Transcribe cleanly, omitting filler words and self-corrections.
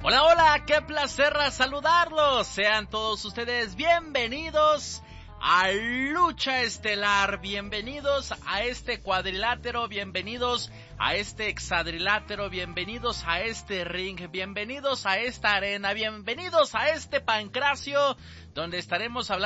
Hola, hola, qué placer saludarlos. Sean todos ustedes bienvenidos a Lucha Estelar, bienvenidos a este cuadrilátero, bienvenidos a este hexadrilátero, bienvenidos a este ring, bienvenidos a esta arena, bienvenidos a este pancracio, donde estaremos hablando